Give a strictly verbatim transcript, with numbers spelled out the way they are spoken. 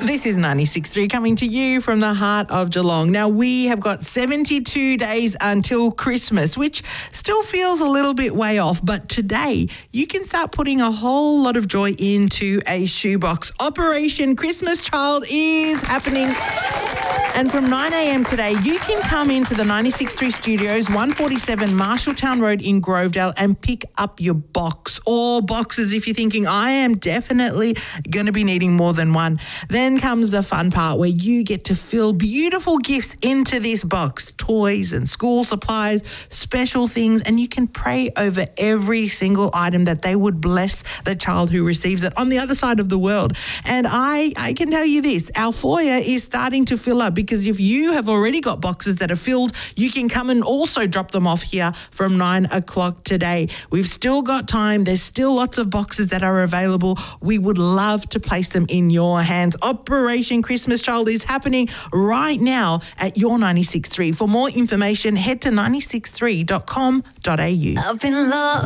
This is ninety-six point three coming to you from the heart of Geelong. Now, we have got seventy-two days until Christmas, which still feels a little bit way off, but today you can start putting a whole lot of joy into a shoebox. Operation Christmas Child is happening. And from nine a.m. today, you can come into the ninety-six point three studios, one forty-seven Marshalltown Road in Grovedale, and pick up your box or boxes if you're thinking, I am definitely going to be needing more than one. Then comes the fun part where you get to fill beautiful gifts into this box, toys and school supplies, special things, and you can pray over every single item that they would bless the child who receives it on the other side of the world. And I, I can tell you this, our foyer is starting to fill up, because if you have already got boxes that are filled, you can come and also drop them off here from nine o'clock today. We've still got time. There's still lots of boxes that are available. We would love to place them in your hands. Operation Christmas Child is happening right now at your ninety-six point three. For more information, head to ninety-six three dot com dot a u. I've been loved.